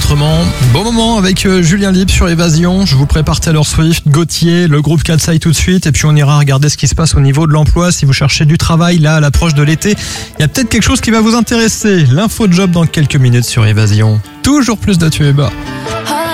autrement. Bon moment avec Julien Libre sur Évasion. Je vous prépare Taylor Swift, Gauthier, le groupe Katsai tout de suite. Et puis on ira regarder ce qui se passe au niveau de l'emploi. Si vous cherchez du travail, là, à l'approche de l'été, il y a peut-être quelque chose qui va vous intéresser. L'info job dans quelques minutes sur Évasion. Toujours plus de tubes.